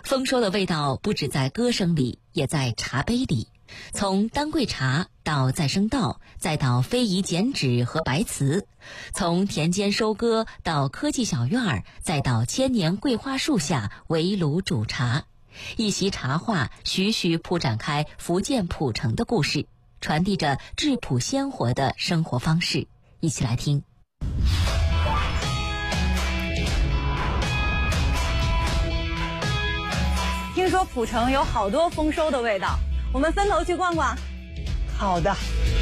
丰收的味道不只在歌声里，也在茶杯里。从丹桂茶到再生稻，再到非遗剪纸和白瓷，从田间收割到科技小院儿，再到千年桂花树下围炉煮茶，一席茶话徐徐铺展开福建浦城的故事，传递着质朴鲜活的生活方式。一起来听。 听说浦城有好多丰收的味道，我们分头去逛逛。 好的。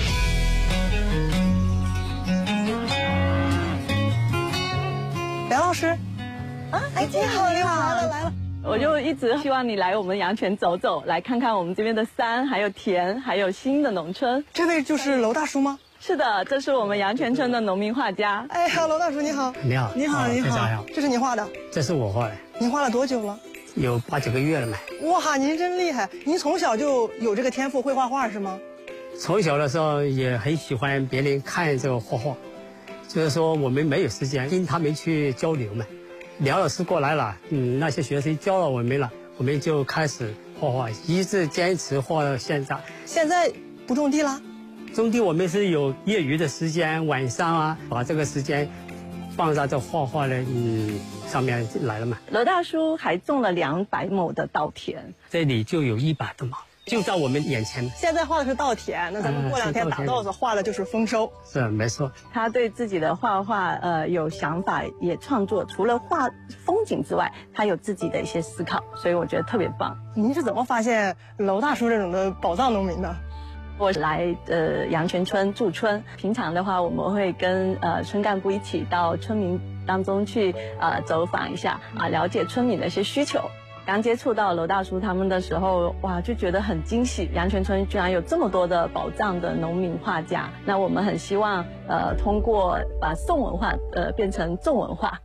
梁老师，哎，你好，你好，来了。 我就一直希望你来我们阳泉走走，来看看我们这边的山，还有田，还有新的农村。 这位就是娄大叔吗？ 是的，这是我们阳泉村的农民画家。 哎呀，娄大叔你好。 你好， 你好，你好。这是你画的？ 这是我画的。 您画了多久了？ 有8、9个月了嘛。 哇，您真厉害！您从小就有这个天赋，会画画是吗？ 从小的时候也很喜欢别人看这个画画，就是说我们没有时间跟他们去交流嘛。梁老师过来了，那些学生教了我们了，我们就开始画画，一直坚持画到现在。 现在不种地啦？ 种地我们是有业余的时间，晚上啊，把这个时间放在这画画的上面来了嘛。 娄大叔还种了200亩的稻田， 这里就有100多亩，就在我们眼前。 现在画的是稻田，那咱们过2天打稻子，画的就是丰收。 是没错。 他对自己的画画有想法，也创作。除了画风景之外，他有自己的一些思考，所以我觉得特别棒。 您是怎么发现娄大叔这种的宝藏农民的？ 我来阳泉村驻村，平常的话我们会跟村干部一起到村民当中去走访一下了解村民的一些需求。刚接触到娄大叔他们的时候，哇，就觉得很惊喜，阳泉村居然有这么多的宝藏的农民画家。那我们很希望通过把宋文化变成重文化。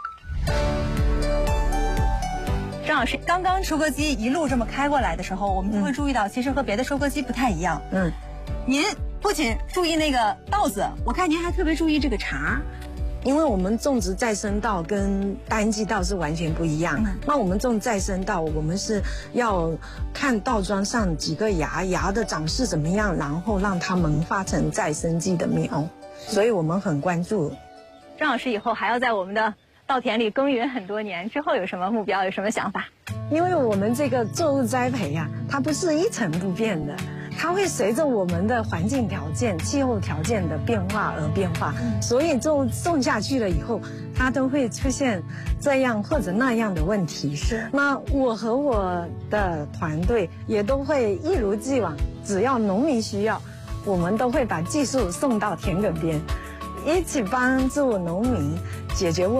张老师，刚刚收割机一路这么开过来的时候，我们就会注意到，其实和别的收割机不太一样。您不仅注意那个稻子，我看您还特别注意这个茶。 因为我们种植再生稻跟单季稻是完全不一样。那我们种再生稻，我们是要看稻桩上几个芽的长势怎么样，然后让它萌发成再生季的苗，所以我们很关注。 张老师以后还要在我们的稻田里耕耘很多年，之后有什么目标，有什么想法？ 因为我们这个作物栽培呀，它不是一成不变的，它会随着我们的环境条件、气候条件的变化而变化，所以种下去了以后，它都会出现这样或者那样的问题。是，那我和我的团队也都会一如既往，只要农民需要，我们都会把技术送到田埂边，一起帮助农民解决问题。